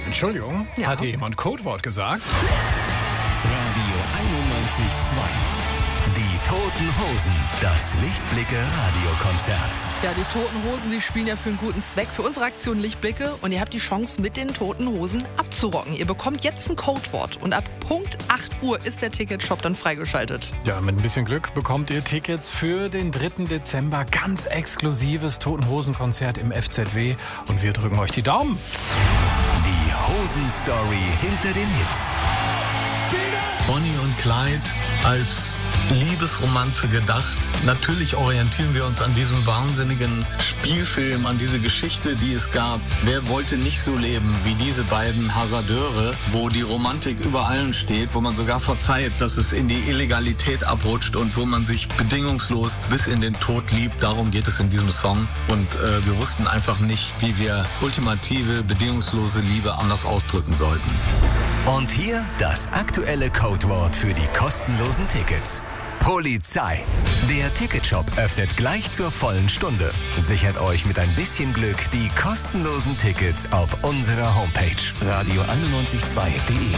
Entschuldigung, Ja. hat hier jemand Codewort gesagt? Radio 91.2. Die Toten Hosen. Das Lichtblicke-Radiokonzert. Ja, die Toten Hosen, die spielen ja für einen guten Zweck, für unsere Aktion Lichtblicke. Und ihr habt die Chance, mit den Toten Hosen abzurocken. Ihr bekommt jetzt ein Codewort. Und ab Punkt 8 Uhr ist der Ticketshop dann freigeschaltet. Ja, mit ein bisschen Glück bekommt ihr Tickets für den 3. Dezember. Ganz exklusives Toten Hosen-Konzert im FZW. Und wir drücken euch die Daumen. Die Hosen-Story hinter den Hits. Bonnie und Clyde als Liebesromanze gedacht. Natürlich orientieren wir uns an diesem wahnsinnigen Spielfilm, an diese Geschichte, die es gab. Wer wollte nicht so leben wie diese beiden Hasardeure, wo die Romantik über allen steht, wo man sogar verzeiht, dass es in die Illegalität abrutscht und wo man sich bedingungslos bis in den Tod liebt. Darum geht es in diesem Song. Und wir wussten einfach nicht, wie wir ultimative, bedingungslose Liebe anders ausdrücken sollten. Und hier das aktuelle Codewort für die kostenlosen Tickets. Polizei. Der Ticketshop öffnet gleich zur vollen Stunde. Sichert euch mit ein bisschen Glück die kostenlosen Tickets auf unserer Homepage radio912.de.